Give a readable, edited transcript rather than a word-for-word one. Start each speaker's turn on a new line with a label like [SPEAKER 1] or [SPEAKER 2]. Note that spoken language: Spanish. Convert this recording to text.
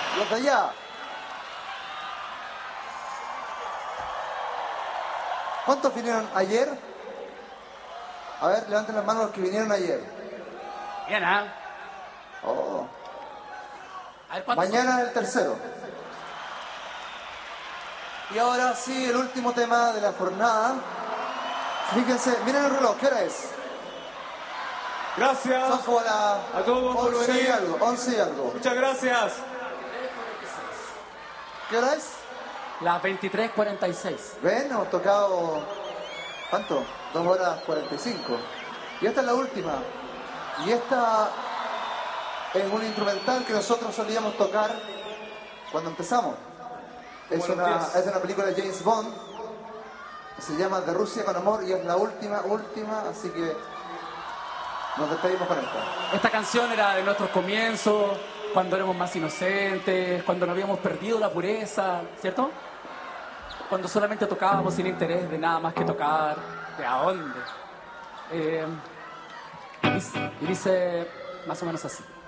[SPEAKER 1] Los de allá. ¿Cuántos vinieron ayer? A ver, levanten las manos los que vinieron ayer.
[SPEAKER 2] Bien, ¿ah?
[SPEAKER 1] Oh.
[SPEAKER 2] A ver, ¿cuántos
[SPEAKER 1] Mañana es el tercero. Y ahora sí, el último tema de la jornada. Fíjense, miren el reloj, ¿qué hora es?
[SPEAKER 3] Gracias
[SPEAKER 1] Son como las
[SPEAKER 3] a todos por
[SPEAKER 1] 11 y
[SPEAKER 3] venir.
[SPEAKER 1] algo, 11 y algo.
[SPEAKER 3] Muchas gracias.
[SPEAKER 1] ¿Qué hora es?
[SPEAKER 2] Las 23:46.
[SPEAKER 1] Ven, hemos tocado, ¿cuánto? 2 horas 45. Y esta es la última. Y esta es un instrumental que nosotros solíamos tocar cuando empezamos. Es
[SPEAKER 3] Buenos días.
[SPEAKER 1] una película de James Bond. Se llama De Rusia con Amor y es la última, así que nos despedimos con esta.
[SPEAKER 2] Esta canción era de nuestros comienzos, cuando éramos más inocentes, cuando no habíamos perdido la pureza, ¿cierto? Cuando solamente tocábamos sin interés de nada más que tocar. ¿De a dónde? Y dice más o menos así.